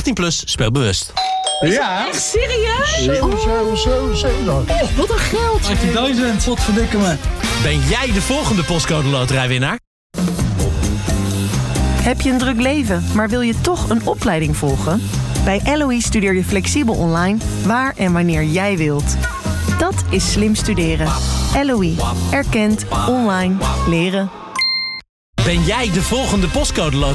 18+, speel bewust. Ja. Echt serieus? Zo. Wat een geld. 18.000. Wat verdikken me. Ben jij de volgende postcode loterijwinnaar? Heb je een druk leven, maar wil je toch een opleiding volgen? Bij LOE studeer je flexibel online, waar en wanneer jij wilt. Dat is slim studeren. LOE. Erkend. Online. Leren. Ben jij de volgende postcode